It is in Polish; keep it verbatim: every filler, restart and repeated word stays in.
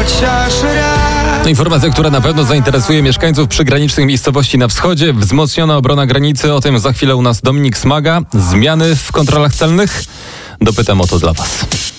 chociaż raz. Informacja, która na pewno zainteresuje mieszkańców przygranicznych miejscowości na wschodzie. Wzmocniona obrona granicy. O tym za chwilę u nas Dominik Smaga. Zmiany w kontrolach celnych? Dopytam o to dla Was.